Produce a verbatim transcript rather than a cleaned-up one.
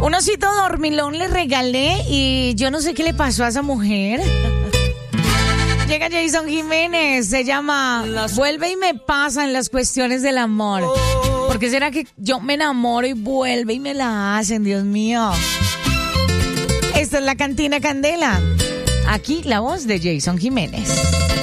Un osito dormilón le regalé y yo no sé qué le pasó a esa mujer. Llega Jason Jiménez, se llama Vuelve y me pasa en las cuestiones del amor. ¿Por qué será que yo me enamoro y vuelve y me la hacen, Dios mío? Esta es la Cantina Candela. Aquí la voz de Jason Jiménez.